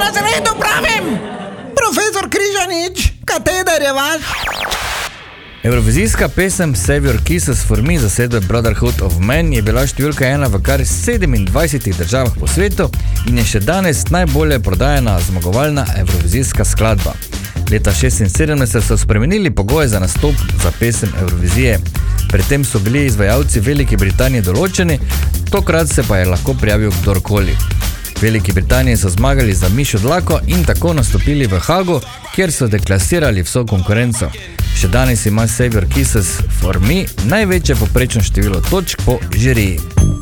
razredu pravim! Profesor Križanič, kateder je vaš? Evrovizijska pesem Save Your Kisses for Me zasedbe Brotherhood of Man je bila številka 1 v kar 27 državah po svetu in je še danes najbolje prodajana zmagovalna evrovizijska skladba. Leta 1976 so spremenili pogoje za nastop za pesem Evrovizije. Predtem so bili izvajalci Velike Britanije določeni, tokrat se pa je lahko prijavil kdorkoli. V Veliki Britaniji so zmagali za mišjo dlako in tako nastopili v Hagu, kjer so deklasirali vso konkurenco. Še danes ima Save Your Kisses for Me največje poprečno število točk po žiriji.